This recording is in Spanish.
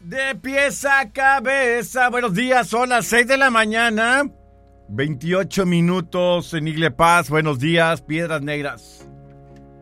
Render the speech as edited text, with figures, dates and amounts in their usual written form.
De pies a cabeza. Buenos días, son las 6 de la mañana. 28 minutos en Igle Paz. Buenos días, Piedras Negras.